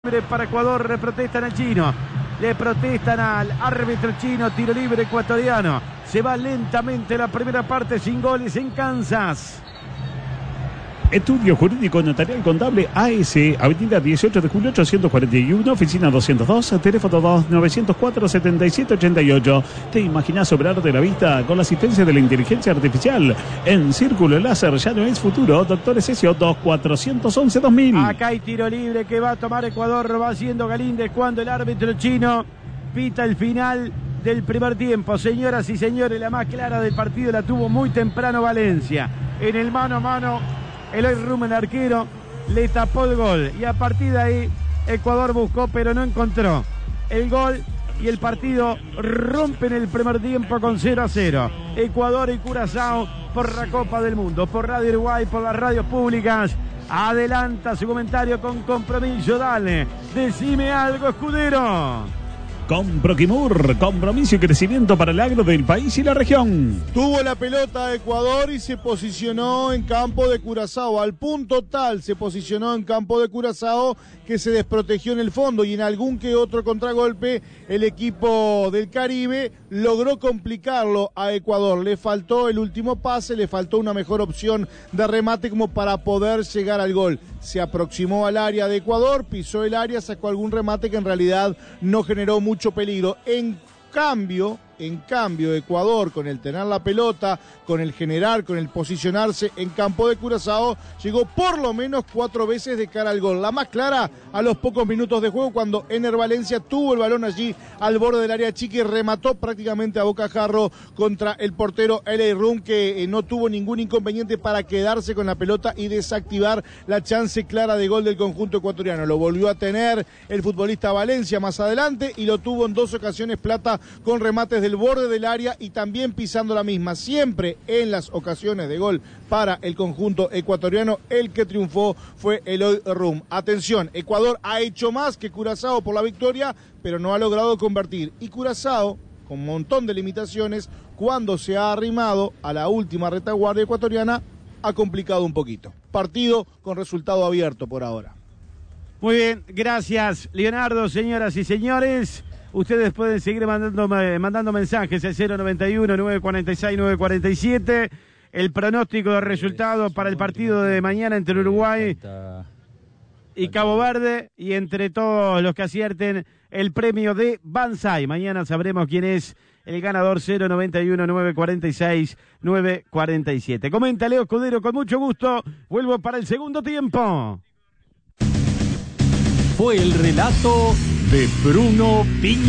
Para Ecuador, le protestan al chino, le protestan al árbitro chino, tiro libre ecuatoriano. Se va lentamente la primera parte sin goles en Kansas. Estudio Jurídico Notarial Contable AS, Avenida 18 de Julio 841, Oficina 202, teléfono 2904-7788. ¿Te imaginas obrar de la vista con la asistencia de la inteligencia artificial? En Círculo Láser ya no es futuro. Doctor Esesio 2411-2000. Acá hay tiro libre que va a tomar Ecuador, va haciendo Galíndez cuando el árbitro chino pita el final del primer tiempo. Señoras y señores, la más clara del partido la tuvo muy temprano Valencia. En el mano a mano, Eloy Rumen, arquero, le tapó el gol. Y a partir de ahí, Ecuador buscó, pero no encontró el gol. Y el partido rompe en el primer tiempo con 0-0. Ecuador y Curazao por la Copa del Mundo, por Radio Uruguay, por las radios públicas. Adelanta su comentario con compromiso. Dale, decime algo, escudero. Con Proquimur, compromiso y crecimiento para el agro del país y la región. Tuvo la pelota Ecuador y se posicionó en campo de Curazao. Al punto tal se posicionó en campo de Curazao que se desprotegió en el fondo y en algún que otro contragolpe el equipo del Caribe logró complicarlo a Ecuador. Le faltó el último pase, le faltó una mejor opción de remate como para poder llegar al gol. Se aproximó al área de Ecuador, pisó el área, sacó algún remate que en realidad no generó mucho peligro. En cambio, Ecuador, con el tener la pelota, con el generar, con el posicionarse en campo de Curazao, llegó por lo menos 4 veces de cara al gol. La más clara a los pocos minutos de juego, cuando Ener Valencia tuvo el balón allí al borde del área chica y remató prácticamente a bocajarro contra el portero Eloy Rumen, que no tuvo ningún inconveniente para quedarse con la pelota y desactivar la chance clara de gol del conjunto ecuatoriano. Lo volvió a tener el futbolista Valencia más adelante y lo tuvo en 2 ocasiones Plata con remates del borde del área y también pisando la misma. Siempre en las ocasiones de gol para el conjunto ecuatoriano, el que triunfó fue Eloy Rumen. Atención, Ecuador ha hecho más que Curazao por la victoria, pero no ha logrado convertir. Y Curazao, con un montón de limitaciones, cuando se ha arrimado a la última retaguardia ecuatoriana, ha complicado un poquito. Partido con resultado abierto por ahora. Muy bien, gracias Leonardo, señoras y señores. Ustedes pueden seguir mandando mensajes al 091-946-947. El pronóstico de resultados para el partido de mañana entre Uruguay y Cabo Verde. Y entre todos los que acierten el premio de Banzai. Mañana sabremos quién es el ganador. 091-946-947. Comenta Leo Escudero, con mucho gusto. Vuelvo para el segundo tiempo. Fue el relato de Bruno Piña.